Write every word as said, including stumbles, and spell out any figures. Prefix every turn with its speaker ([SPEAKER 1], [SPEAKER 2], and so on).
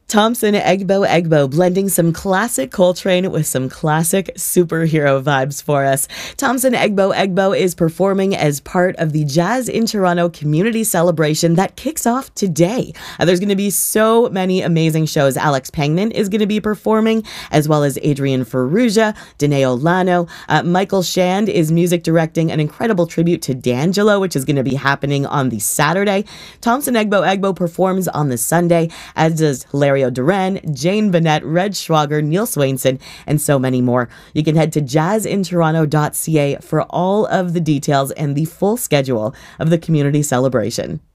[SPEAKER 1] Thompson Egbo Egbo blending some classic Coltrane with some classic superhero vibes for us. Thompson Egbo Egbo is performing as part of the Jazz in Toronto community celebration that kicks off today. Uh, there's going to be so many amazing shows. Alex Pangman is going to be performing, as well as Adrian Ferrugia, Danae Olano. Uh, Michael Shand is music directing an incredible tribute to D'Angelo, which is going to be happening on the Saturday. Thompson Egbo Egbo performs on the Sunday, as does Hilario Duran, Jane Bennett, Red Schwager, Neil Swainson, and so many more. You can head to jazz in toronto dot c a for all of the details and the full schedule of the community celebration.